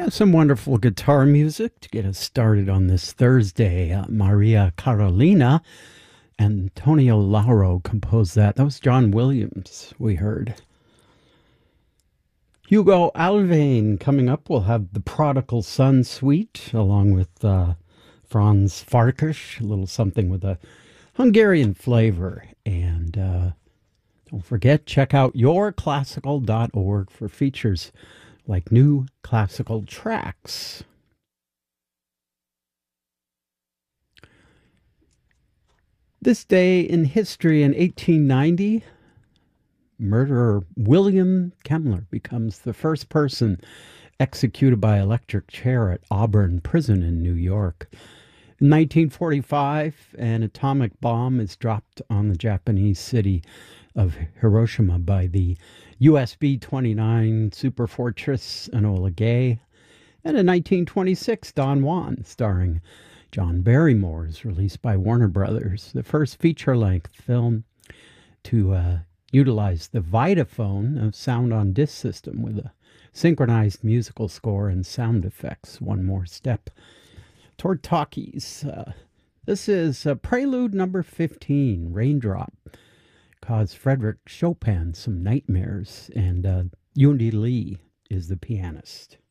Some wonderful guitar music to get us started on this Thursday. Maria Carolina, Antonio Lauro composed that. That was John Williams, we heard. Hugo Alvane coming up. We'll have the Prodigal Son Suite along with Franz Farkas, a little something with a Hungarian flavor. And don't forget, check out yourclassical.org for features like new classical tracks. This day in history in 1890, murderer William Kemmler becomes the first person executed by electric chair at Auburn Prison in New York. In 1945, an atomic bomb is dropped on the Japanese city of Hiroshima by the US B-29 superfortress Enola Gay. And in 1926, Don Juan, starring John Barrymore, is released by Warner Brothers, the first feature-length film to utilize the Vitaphone, a sound-on-disc system with a synchronized musical score and sound effects. One more step toward talkies. This is Prelude number 15, Raindrop. Caused Frederick Chopin some nightmares, and Yundi Lee is the pianist.